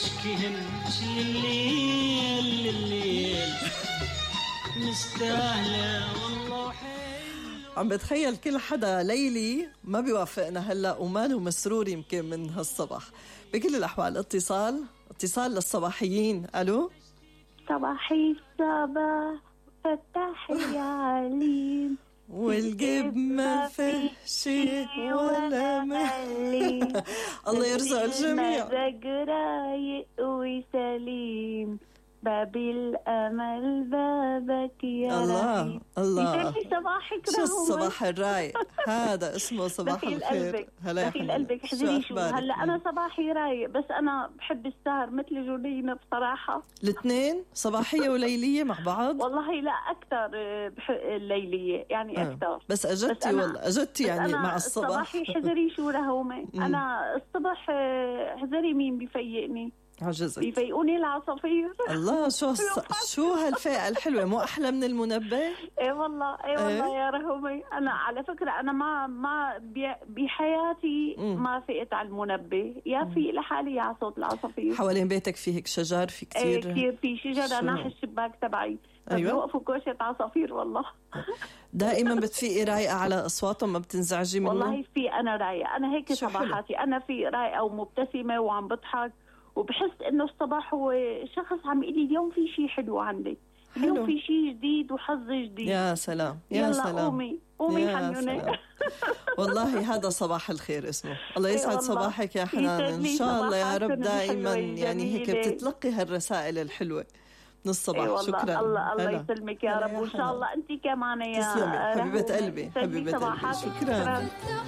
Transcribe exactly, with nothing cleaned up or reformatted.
تشكيهن شي الليل الليل مستاهلة والله حلو. عم بتخيل كل حدا ليلي ما بيوافقنا هلأ وماله مسرور يمكن من هالصبح. بكل الأحوال اتصال اتصال للصباحيين. ألو صباحي الصباح فتحي عليم والجب ما فيه شيء ولا مهلي. الله يرزق الجميع. مزاج رايق وسليم باب الأمل بابك يا الله رهيب. الله صباحك شو الصباح الرايق هذا اسمه صباح الخير. هلا دخيل قلبك حزري شو هلا أنا صباحي رايق بس أنا بحب السهر مثل جولينا بصراحة. الاثنين صباحية وليلية مع بعض؟ والله لا أكثر الليلية يعني آه. أكثر بس أجدتي بس والله أجدتي يعني مع الصباح. صباحي حزري شو رهومة. أنا الصبح حزري مين بيفيقني؟ عجزت بيفيقوني العصافير. الله شو الص... شو هالفئة الحلوة مو أحلى من المنبه؟ ايه والله ايه والله ايه؟ يا رهومي أنا على فكرة أنا ما ما بحياتي م. ما فقت على المنبه يا في لحالي على صوت العصافير. حوالين بيتك في هيك شجر في كتير؟ ايه كتير في شجرة ناحية الشباك تبعي. أيوة بيوقفوا كوشة عصافير والله. دائما بتفيقي رايقة على أصواتهم ما بتنزعجي منهم؟ والله في أنا رايقة أنا هيك صباحاتي أنا في رايقة ومبتسمة وعم بضحك وبحس انه الصباح هو شخص عم يقول لي اليوم في شيء حلو عندك اليوم حلو. في شيء جديد وحظ جديد. يا سلام يا سلام قومي قومي حنونة. والله هذا صباح الخير اسمه. الله يسعد صباحك يا حنان ان شاء الله يا رب دائما يعني هيك بتتلقي هالرسائل الحلوة من الصباح. أيوة شكرا الله الله يسلمك يا رب وان شاء الله انت كمان يا تسلمي حبيبة قلبي حبيبة قلبي. شكرا.